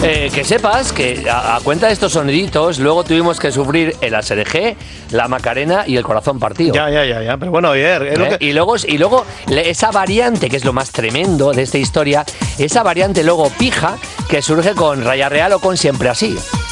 Que sepas que a cuenta de estos soniditos, luego tuvimos que sufrir el ASRG, la Macarena y el corazón partido. Ya. Pero bueno, oye, es lo que... Y luego esa variante, que es lo más tremendo de esta historia, esa variante luego pija que surge con Raya Real o con Siempre Así.